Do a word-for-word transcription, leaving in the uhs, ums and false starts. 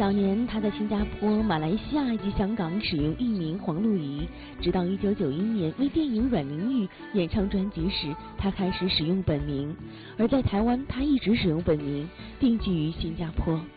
早年他在新加坡、马来西亚以及香港使用艺名黄露仪，直到一九九一年为电影《阮玲玉》演唱专辑时，他开始使用本名。而在台湾，他一直使用本名，定居于新加坡。